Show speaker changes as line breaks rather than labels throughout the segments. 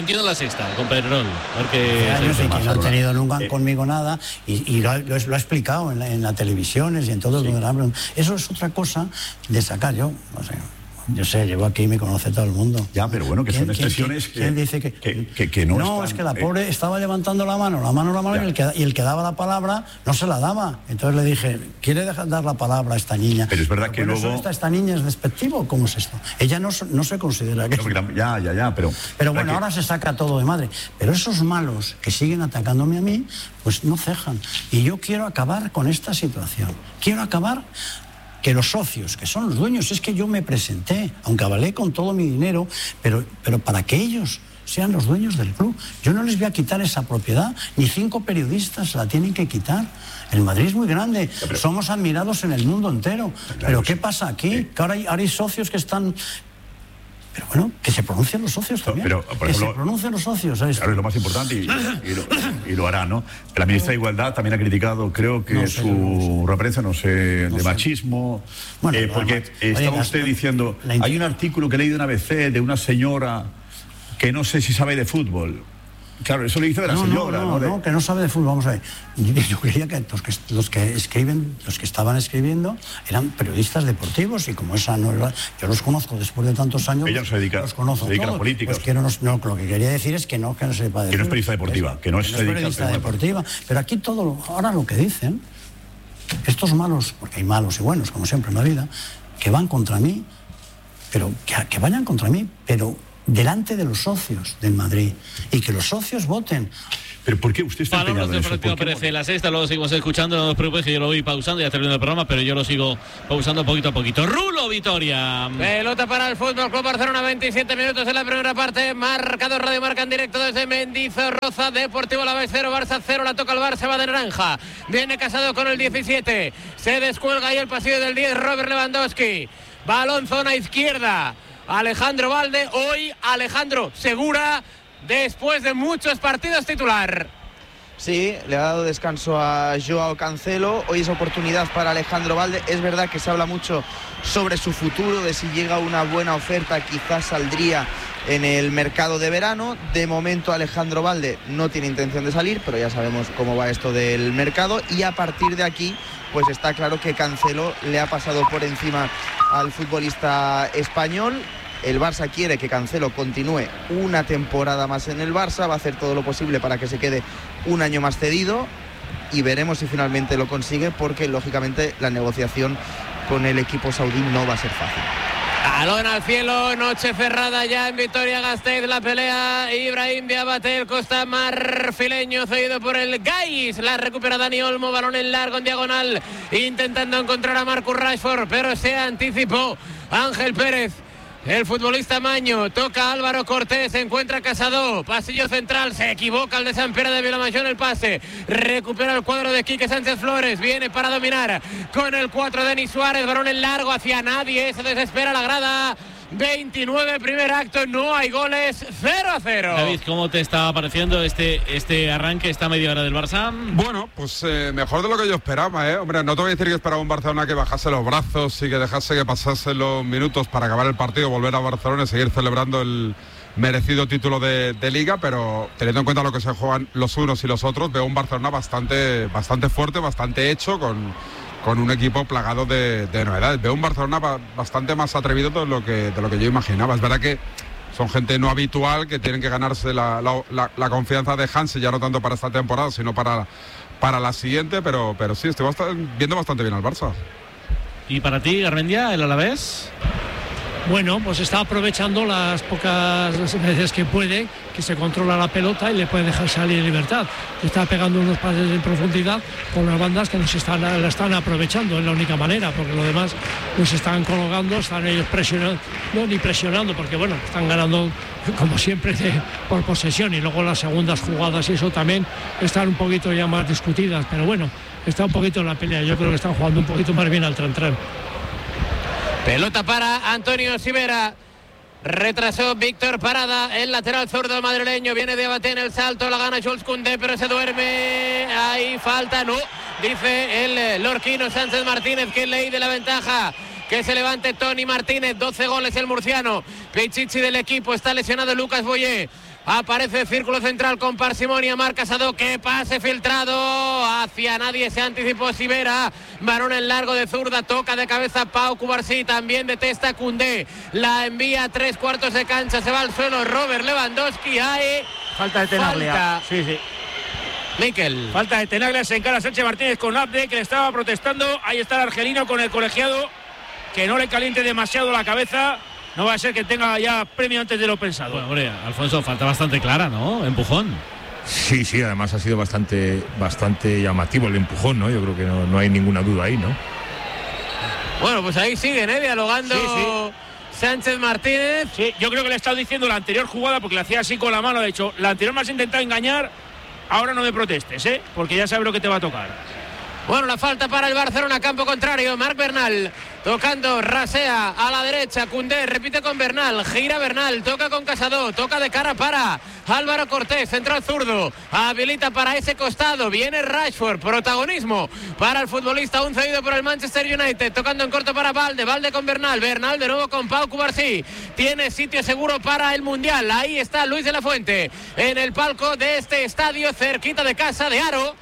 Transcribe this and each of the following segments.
aquí en La Sexta, con Pedrerol.
Porque años y que no han tenido nunca conmigo nada, y lo ha explicado en las televisiones y en todo. Eso es otra cosa de sacar. Yo no sé, llevo aquí y me conoce todo el mundo.
Ya, pero bueno, que son expresiones
¿quién dice
que no
están, es que la pobre estaba levantando la mano, y el que daba la palabra no se la daba. Entonces le dije, ¿quiere dar la palabra a esta niña?
Pero es verdad que luego...
¿Esta niña es despectivo? ¿Cómo es esto? Ella no se considera que... Pero bueno, ahora se saca todo de madre. Pero esos malos que siguen atacándome a mí, pues no cejan. Y yo quiero acabar con esta situación. Quiero acabar... que los socios, que son los dueños, es que yo me presenté, aunque avalé con todo mi dinero, pero para que ellos sean los dueños del club. Yo no les voy a quitar esa propiedad, ni 5 periodistas la tienen que quitar. El Madrid es muy grande, somos admirados en el mundo entero. Pero ¿qué pasa aquí? Que ahora hay socios que están... Pero bueno, que se pronuncien los socios también.
Pero, por ejemplo,
se pronuncien los socios.
Claro, es lo más importante y lo hará, ¿no? La ministra de Igualdad también ha criticado, creo que su referencia, de machismo. Bueno, porque estaba usted diciendo, hay un artículo que he leído en ABC de una señora que no sé si sabe de fútbol. Claro, eso le dice de la señora, ¿no?
Que no sabe de fútbol. Vamos a ver. Yo creía que los que estaban escribiendo eran periodistas deportivos, y como esa no era, yo los conozco después de tantos años.
Ella no se dedica,
los conozco
se dedica
todos.
a la política.
Pues lo que quería decir es que no se sepa de
que no es periodista deportiva, que no es
periodista deportiva. Pero aquí ahora lo que dicen, estos malos, porque hay malos y buenos, como siempre en la vida, que van contra mí, pero que vayan contra mí, pero delante de los socios del Madrid, y que los socios voten.
¿Pero por qué usted está empeñado en eso?
Aparece La Sexta, luego seguimos escuchando, no os preocupéis que yo lo voy pausando, ya termino el programa, pero yo lo sigo pausando poquito a poquito. Rulo, Vitoria.
Pelota para el Fútbol Club Barcelona, 27 minutos en la primera parte, marcador Radio Marca en directo desde Mendizorroza, Deportivo Alavés 0, Barça 0, la toca el Barça, va de naranja, viene Casado con el 17, se descuelga ahí el pasillo del 10, Robert Lewandowski, balón zona izquierda, Alejandro Valde, hoy Alejandro Segura, después de muchos partidos titular.
Sí, le ha dado descanso a Joao Cancelo, hoy es oportunidad para Alejandro Valde. Es verdad que se habla mucho sobre su futuro, de si llega una buena oferta quizás saldría en el mercado de verano. De momento Alejandro Valde no tiene intención de salir, pero ya sabemos cómo va esto del mercado, y a partir de aquí pues está claro que Cancelo le ha pasado por encima al futbolista español. El Barça quiere que Cancelo continúe una temporada más en el Barça, va a hacer todo lo posible para que se quede un año más cedido, y veremos si finalmente lo consigue, porque lógicamente la negociación con el equipo saudí no va a ser fácil.
Balón al cielo, noche cerrada ya en Vitoria-Gasteiz, la pelea, Ibrahim Diabate, el costa marfileño, cedido por el Gais, la recupera Dani Olmo, balón en largo, en diagonal, intentando encontrar a Marcus Rashford, pero se anticipó Ángel Pérez. El futbolista Maño, toca Álvaro Cortés, se encuentra Casado, pasillo central, se equivoca el de San Pere de Vilamajón el pase, recupera el cuadro de Quique Sánchez Flores, viene para dominar con el 4 Denis Suárez, balón en largo hacia nadie, se desespera la grada. 29 primer acto, no hay goles, 0-0.
David, ¿cómo te está pareciendo este arranque, esta media hora del Barça?
Bueno, pues mejor de lo que yo esperaba, ¿eh? Hombre, no te voy a decir que esperaba un Barcelona que bajase los brazos y que dejase que pasasen los minutos para acabar el partido, volver a Barcelona y seguir celebrando el merecido título de Liga, pero teniendo en cuenta lo que se juegan los unos y los otros, veo un Barcelona bastante fuerte, bastante hecho, con un equipo plagado de novedades. Veo un Barcelona bastante más atrevido de lo que yo imaginaba. Es verdad que son gente no habitual, que tienen que ganarse la confianza de Hansi, ya no tanto para esta temporada, sino para la siguiente, pero sí, estoy viendo bastante bien al Barça.
¿Y para ti, Garmendia, el Alavés?
Bueno, pues está aprovechando las pocas veces que puede, que se controla la pelota y le puede dejar salir en libertad. Está pegando unos pases en profundidad con las bandas que la están aprovechando, es la única manera, porque lo demás nos están colocando, están ellos presionando, porque bueno, están ganando como siempre por posesión, y luego las segundas jugadas y eso también están un poquito ya más discutidas, pero bueno, está un poquito en la pelea. Yo creo que están jugando un poquito más bien al tran-tran.
Pelota para Antonio Sivera. Retrasó Víctor Parada, el lateral zurdo madrileño. Viene de abate en el salto, la gana Jules Koundé, pero se duerme. Ahí falta, no, dice el lorquino Sánchez Martínez, que ley de la ventaja que se levante Tony Martínez. 12 goles el murciano. Pichichi del equipo, está lesionado Lucas Boyé. Aparece el círculo central con parsimonia, marca Sadó, que pase filtrado hacia nadie, se anticipó Sivera, balón en largo de zurda, toca de cabeza Pau Cubarsí, también detesta Koundé, la envía a 3/4 de cancha, se va al suelo Robert Lewandowski, hay
falta de Tenaglia.
Sí. Miquel.
Falta de Tenaglia, se encara Sánchez Martínez con Abde, que le estaba protestando, ahí está el argelino con el colegiado, que no le caliente demasiado la cabeza. No va a ser que tenga ya premio antes de lo pensado.
Bueno, hombre, Alfonso, falta bastante clara, ¿no? Empujón.
Sí, además ha sido bastante llamativo el empujón, ¿no? Yo creo que no hay ninguna duda ahí, ¿no?
Bueno, pues ahí siguen, dialogando. Sí. Sánchez Martínez.
Sí, yo creo que le he estado diciendo la anterior jugada, porque le hacía así con la mano, de hecho, la anterior me has intentado engañar, ahora no me protestes, porque ya sabes lo que te va a tocar.
Bueno, la falta para el Barcelona, campo contrario, Marc Bernal, tocando, rasea a la derecha, Koundé, repite con Bernal, gira Bernal, toca con Casado, toca de cara para Álvaro Cortés, central zurdo, habilita para ese costado, viene Rashford, protagonismo para el futbolista, aún cedido por el Manchester United, tocando en corto para Valde con Bernal de nuevo con Pau Cubarsí, tiene sitio seguro para el Mundial, ahí está Luis de la Fuente, en el palco de este estadio, cerquita de casa de Aro,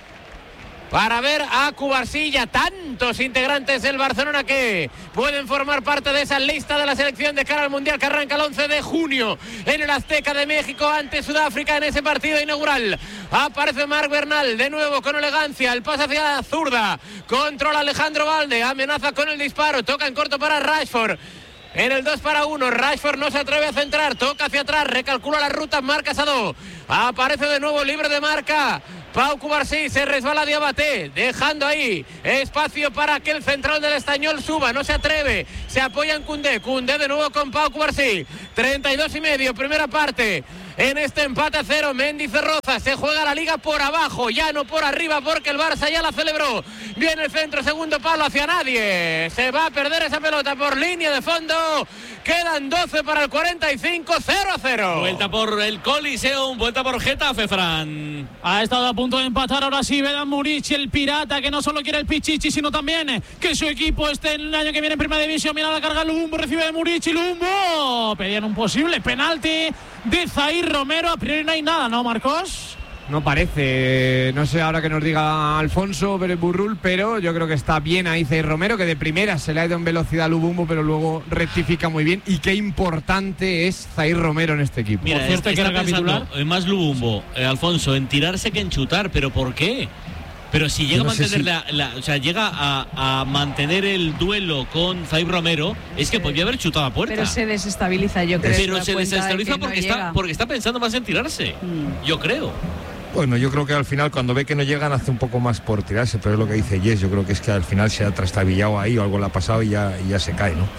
para ver a Cubarsí y a tantos integrantes del Barcelona que pueden formar parte de esa lista de la selección de cara al Mundial que arranca el 11 de junio en el Azteca de México ante Sudáfrica en ese partido inaugural. Aparece Marc Bernal de nuevo con elegancia, el pase hacia la zurda, controla Alejandro Valde, amenaza con el disparo, toca en corto para Rashford. En el 2-1, Rashford no se atreve a centrar, toca hacia atrás, recalcula la ruta, marca Sadó, aparece de nuevo libre de marca Pau Cubarsí, se resbala Diabaté, dejando ahí espacio para que el central del Estañol suba, no se atreve, se apoya en Koundé de nuevo con Pau Cubarsí, 32,5, primera parte. En este empate a 0, Mendy Cerroza, se juega la liga por abajo, ya no por arriba porque el Barça ya la celebró. Viene el centro, segundo palo hacia nadie, se va a perder esa pelota por línea de fondo, quedan 12 para el 45, 0-0.
Vuelta por el Coliseum, vuelta por Getafe, Fran.
Ha estado a punto de empatar ahora sí Vedan Muric, el pirata, que no solo quiere el Pichichi, sino también que su equipo esté en el año que viene en Primera División. Mira la carga Lubumbo, recibe de Muric y Lubumbo pedían un posible penalti de Zaïr Romero. A priori no hay nada, ¿no, Marcos?
No parece, no sé ahora que nos diga Alfonso Pérez Burrul, pero yo creo que está bien ahí Zaïr Romero, que de primera se le ha ido en velocidad a Lubumbo, pero luego rectifica muy bien. Y qué importante es Zaïr Romero en este equipo.
Mira,
por cierto,
está pensando más Lubumbo, Alfonso, en tirarse que en chutar, pero ¿por qué? Pero si llega a mantener llega a mantener el duelo con Zaïr Romero, es que podría haber chutado a puerta.
Pero se desestabiliza, yo creo.
Pero se desestabiliza porque está pensando más en tirarse. Yo creo.
Bueno, yo creo que al final cuando ve que no llegan hace un poco más por tirarse, pero es lo que dice Yes, yo creo que es que al final se ha trastabillado ahí o algo le ha pasado y ya se cae, ¿no?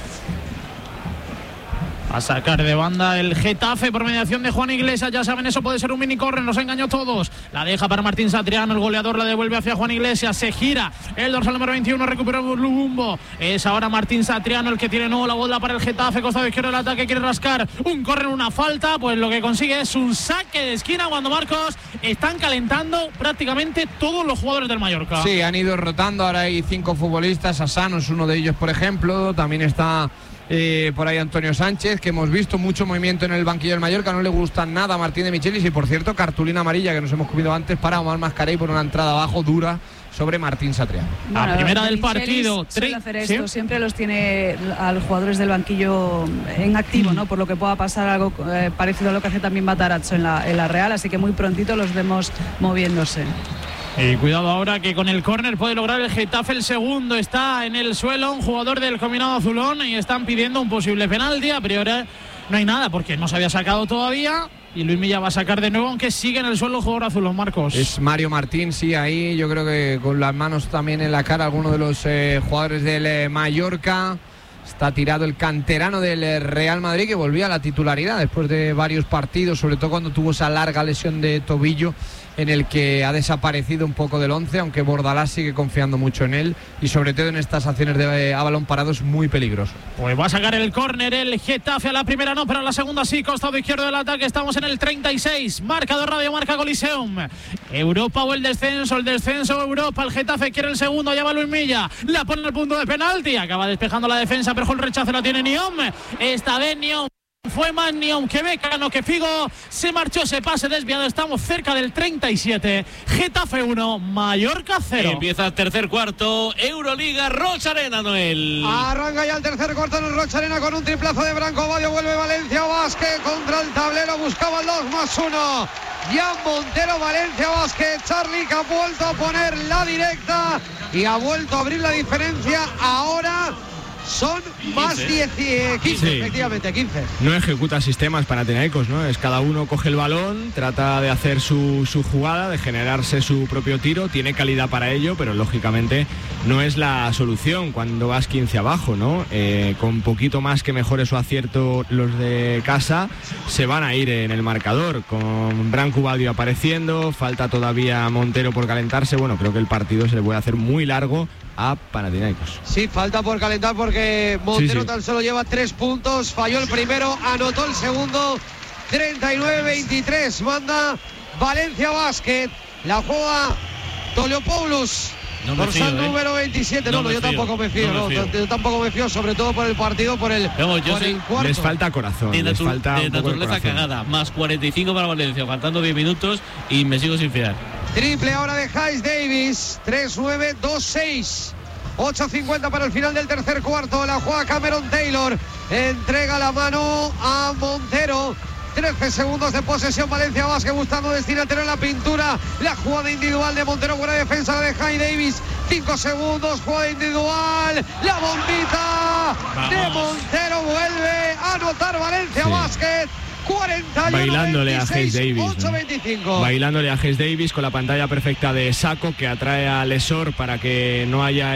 A sacar de banda el Getafe por mediación de Juan Iglesias. Ya saben, eso puede ser un mini corner, nos engañó todos. La deja para Martín Satriano, el goleador la devuelve hacia Juan Iglesias. Se gira el dorsal número 21, recupera Lubumbo. Es ahora Martín Satriano el que tiene nuevo la bola para el Getafe. Costado izquierdo del ataque, quiere rascar un corner, una falta. Pues lo que consigue es un saque de esquina cuando, Marcos, están calentando prácticamente todos los jugadores del Mallorca.
Sí, han ido rotando, ahora hay 5 futbolistas. Asano es uno de ellos, por ejemplo. También está por ahí Antonio Sánchez, que hemos visto mucho movimiento en el banquillo del Mallorca. No le gusta nada a Martín de Michelis y, por cierto, cartulina amarilla que nos hemos comido antes para Omar Mascarell por una entrada abajo dura sobre Martín Satriano.
Bueno, la primera del partido.
Suele hacer esto, ¿sí? Siempre los tiene a los jugadores del banquillo en activo, ¿no? Por lo que pueda pasar algo parecido a lo que hace también Matarazzo en la Real, así que muy prontito los vemos moviéndose.
Y cuidado ahora que con el córner puede lograr el Getafe el segundo. Está en el suelo un jugador del combinado azulón y están pidiendo un posible penalti. A priori no hay nada porque no se había sacado todavía y Luis Milla va a sacar de nuevo, aunque sigue en el suelo el jugador azulón, Marcos.
Es Mario Martín, sí, ahí yo creo que con las manos también en la cara alguno de los jugadores del Mallorca. Está tirado el canterano del Real Madrid, que volvía a la titularidad después de varios partidos, sobre todo cuando tuvo esa larga lesión de tobillo en el que ha desaparecido un poco del 11, aunque Bordalás sigue confiando mucho en él y sobre todo en estas acciones de a balón parado es muy peligroso.
Pues va a sacar el córner el Getafe, a la primera no, pero a la segunda sí, costado izquierdo del ataque, estamos en el 36, marcador Radio Marca Coliseum. Europa o el descenso o Europa, el Getafe quiere el segundo, ya va Luis Milla, la pone en el punto de penalti, acaba despejando la defensa, pero el rechazo la tiene Niom, esta vez Niom. Fue más Niom que Bécano que Figo, se marchó ese pase desviado, estamos cerca del 37, Getafe 1, Mallorca 0.
Empieza el tercer cuarto, Euroliga, Rocha Arena, Noel.
Arranca ya el tercer cuarto en el Rocha Arena con un triplazo de Branco Badio, vuelve Valencia Basket contra el tablero, buscaba el 2+1. Jan Montero, Valencia Basket, Charlie que ha vuelto a poner la directa y ha vuelto a abrir la diferencia, ahora son más 15, sí. Efectivamente, 15.
No ejecuta sistemas panathinaikos, ¿no? Es cada uno coge el balón, trata de hacer su jugada, de generarse su propio tiro, tiene calidad para ello, pero lógicamente no es la solución cuando vas 15 abajo, ¿no? Con poquito más que mejore su acierto los de casa, se van a ir en el marcador, con Branco Badio apareciendo, falta todavía Montero por calentarse, bueno, creo que el partido se le puede hacer muy largo a Panathinaikos.
Sí, falta por calentar porque Montero tan solo lleva 3 puntos, falló el primero, anotó el segundo, 39-23, manda Valencia Basket, la juega Toliopoulos. Dorsal número 27, yo tampoco me fío, yo tampoco me fío, sobre todo por el partido, por el cuarto.
Les falta corazón,
de
naturaleza
cagada, más 45 para Valencia, faltando 10 minutos y me sigo sin fiar.
Triple ahora de Hayes Davis, 3-9-2-6. 8.50 para el final del tercer cuarto. La juega Cameron Taylor. Entrega la mano a Montero. 13 segundos de posesión. Valencia Basket buscando destinatario en la pintura. La jugada individual de Montero. Buena defensa de Hayes Davis. 5 segundos. Jugada individual. La bombita de Montero. Vuelve a anotar Valencia Basket. 41,
bailándole 26, a Hayes Davis,
8-25.
¿no? Bailándole a Hayes Davis con la pantalla perfecta de Sacco que atrae a Lesor para que no haya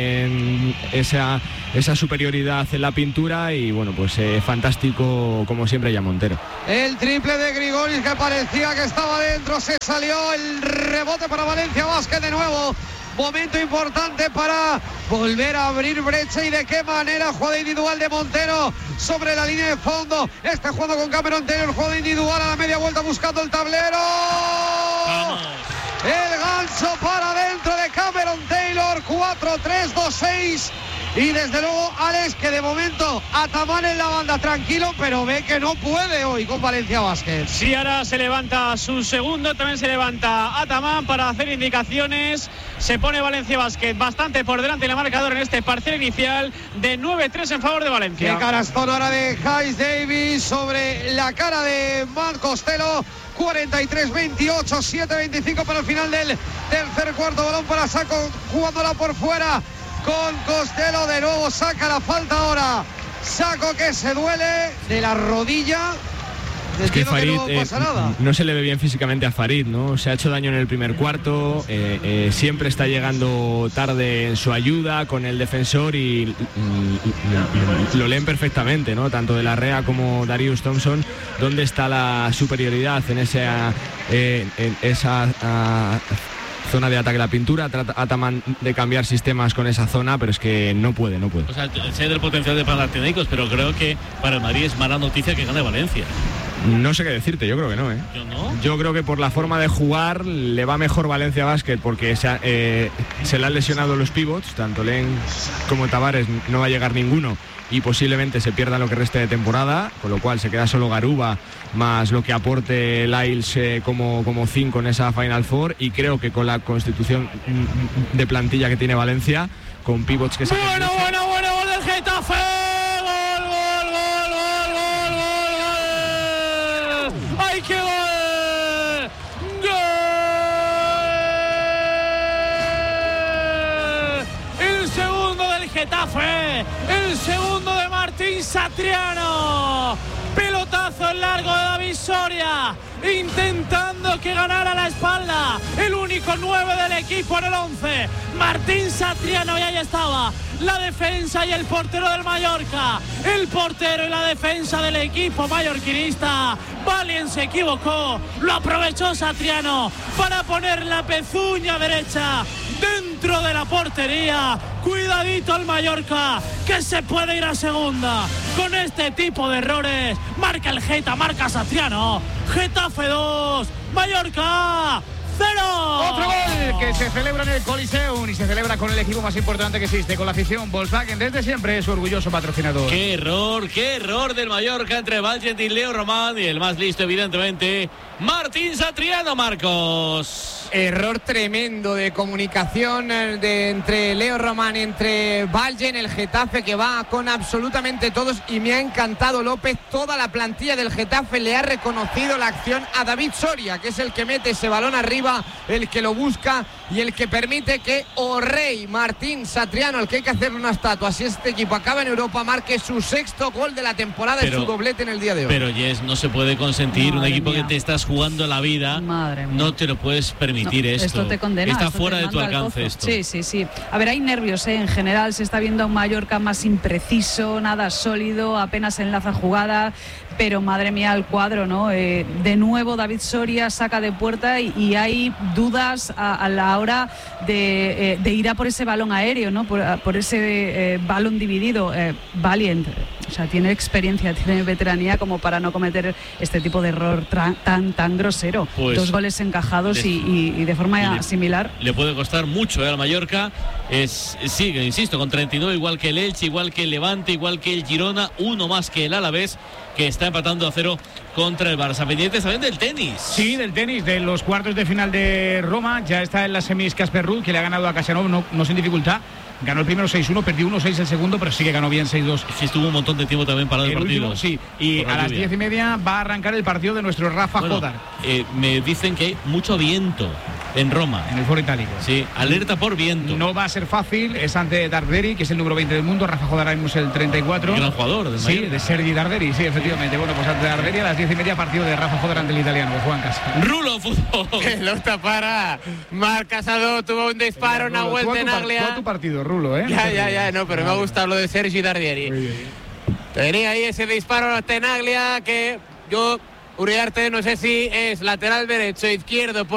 esa superioridad en la pintura y bueno, pues fantástico como siempre ya Montero.
El triple de Grigonis que parecía que estaba dentro, se salió, el rebote para Valencia Basket de nuevo. Momento importante para volver a abrir brecha y de qué manera. Jugada individual de Montero sobre la línea de fondo. Está jugando con Cameron Taylor. Jugada individual a la media vuelta buscando el tablero. ¡Vamos! El gancho para adentro de Cameron Taylor. 4-3-2-6. Y desde luego Alex, que de momento Ataman en la banda tranquilo, pero ve que no puede hoy con Valencia Basket.
Sí, ahora se levanta su segundo, también se levanta Ataman para hacer indicaciones. Se pone Valencia Basket bastante por delante en el marcador en este parcial inicial de 9-3 en favor de Valencia.
Qué carastón ahora de Hayes Davis sobre la cara de Matt Costello. 43-28, 7-25 para el final del tercer cuarto. Balón para Sacco, jugándola por fuera con Costello, de nuevo saca la falta ahora Sacco, que se duele de la rodilla.
Es que Farid no se le ve bien físicamente a Farid, ¿no? Se ha hecho daño en el primer cuarto, siempre está llegando tarde en su ayuda con el defensor y lo leen perfectamente, ¿no? Tanto de la Rea como Darius Thompson, dónde está la superioridad en esa zona de ataque de la pintura. Trata Ataman de cambiar sistemas con esa zona, pero es que no puede. O
sea, sé del potencial de Panathinaikos, pero creo que para el Madrid es mala noticia que gane Valencia.
No sé qué decirte, yo creo que no, Yo creo que por la forma de jugar le va mejor Valencia Basket porque se le han lesionado los pivots, tanto Len como Tavares, no va a llegar ninguno y posiblemente se pierda lo que reste de temporada, con lo cual se queda solo Garuba más lo que aporte Lyles como 5 en esa Final Four, y creo que con la constitución de plantilla que tiene Valencia, con pivots que se...
Bueno, gol del Getafe. ¡Ay, qué gol! ¡Gol! El segundo del Getafe, el segundo de Martín Satriano. Pelotazo en largo de David Soria. Mallorca, intentando que ganara la espalda el único 9 del equipo en el 11, Martín Satriano, y ahí estaba la defensa y el portero del Mallorca, el portero y la defensa del equipo mallorquinista. Valien se equivocó, lo aprovechó Satriano para poner la pezuña derecha dentro de la portería. Cuidadito al Mallorca, que se puede ir a segunda con este tipo de errores. Marca el Geta, marca Satriano. Getafe 2, Mallorca 0.
Otro gol que se celebra en el Coliseum y se celebra con el equipo más importante que existe, con la afición. Volkswagen desde siempre es su orgulloso patrocinador.
Qué error del Mallorca entre Valgent y Leo Román, y el más listo evidentemente Martín Satriano, Marcos.
Error tremendo de comunicación entre Leo Román y entre Valgent, el Getafe que va con absolutamente todos, y me ha encantado López. Toda la plantilla del Getafe le ha reconocido la acción a David Soria, que es el que mete ese balón arriba, el que lo busca y el que permite que O'Reilly, Martín Satriano, el que hay que hacerle una estatua si este equipo acaba en Europa, marque su 6º gol de la temporada y su doblete en el día de hoy.
Pero Jess, no se puede consentir. Madre un equipo mía. Que te estás jugando la vida. No te lo puedes permitir. No,
esto te condena.
Está fuera de tu alcance esto.
Sí. A ver, hay nervios, en general. Se está viendo un Mallorca más impreciso, nada sólido, apenas enlaza jugada. Pero madre mía, el cuadro, ¿no? De nuevo David Soria saca de puerta y hay dudas a la hora de ir a por ese balón aéreo, ¿no? Por ese balón dividido. Valient, o sea, tiene experiencia, tiene veteranía como para no cometer este tipo de error tan grosero. Pues 2 goles encajados y de forma similar.
Le puede costar mucho al Mallorca. Sigue, insisto, con 39, igual que el Elche, igual que el Levante, igual que el Girona, uno más que el Alavés, que está empatando a 0 contra el Barça. Pendientes también del tenis.
Sí, del tenis, de los cuartos de final de Roma. Ya está en las semis Casper Ruud, que le ha ganado a Khachanov, no sin dificultad. Ganó el primero 6-1, perdió 1-6 el segundo, pero sí que ganó bien 6-2.
Sí, estuvo un montón de tiempo también parado el partido.
Último, sí, y a las 10:30 va a arrancar el partido de nuestro Rafa Jodar.
Me dicen que hay mucho viento en Roma.
En el Foro Itálico.
Sí, alerta por viento.
No va a ser fácil, es ante Darderi, que es el número 20 del mundo. Rafa Jodar es el 34.
El gran jugador del
Mallorca. Sí, de Sergi Darderi, sí, efectivamente. Bueno, pues ante Darderi a las 10:30 partido de Rafa Jodar ante el italiano, que juega en casa.
Rulo fútbol.
Pelota para Marc Casado, tuvo un disparo, una vuelta en Aglia.
Fue tu partido, Rulo, ¿eh?
Ya, no, pero me ha gustado lo de Sergi Dardieri. Tenía ahí ese disparo a Tenaglia que yo, Uriarte, no sé si es lateral derecho, izquierdo.